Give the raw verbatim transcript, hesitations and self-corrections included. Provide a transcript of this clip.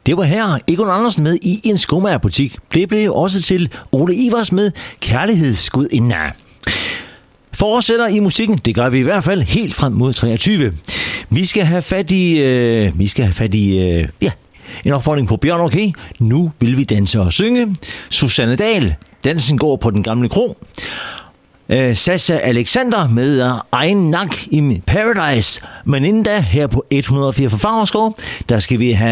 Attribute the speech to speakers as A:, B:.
A: Det var her Egon Andersen med i En Skomagerbutik. Det blev også til Ole Ivers med Kærlighedsgudinde. Fortsætter i musikken, det gør vi i hvert fald helt frem mod treogtyve. Vi skal have fat i, øh, vi skal have fat i, øh, ja, en opfordring på Bjørn Okay. Nu vil vi danse og synge. Susanne Dahl, Dansen går på den gamle kro. Uh, Sasha Alexander med uh, Egen Nak i Paradise. Men inden da, her på et hundrede og fire for Favrskov, der skal vi have